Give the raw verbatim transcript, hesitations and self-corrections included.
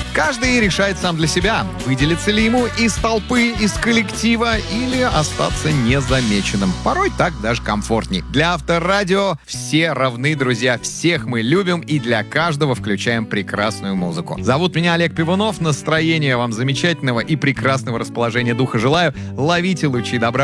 Каждый решает сам для себя, выделиться ли ему из толпы, из коллектива или остаться незамеченным. Порой так даже комфортней. Для Авторадио все равны, друзья. Всех мы любим и для каждого включаем прекрасную музыку. Зовут меня Олег Пивунов. Настроения вам замечательного и прекрасного расположения духа желаю. Ловите лучи добра.